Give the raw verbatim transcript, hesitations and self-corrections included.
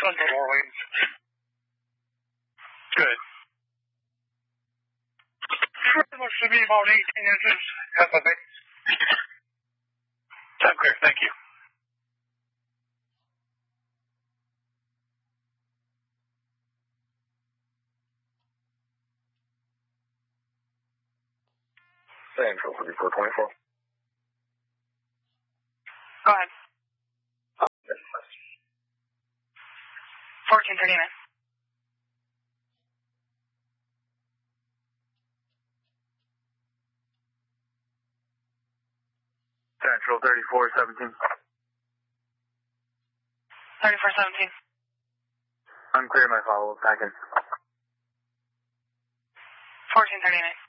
Central Orleans. Good. It looks to be about eighteen inches at the base. Time clear, thank you. Central thirty-four twenty-four. Go ahead. fourteen thirty-nine. Central thirty-four seventeen. thirty-four seventeen. Unclear my follow-up, back in. fourteen thirty-nine.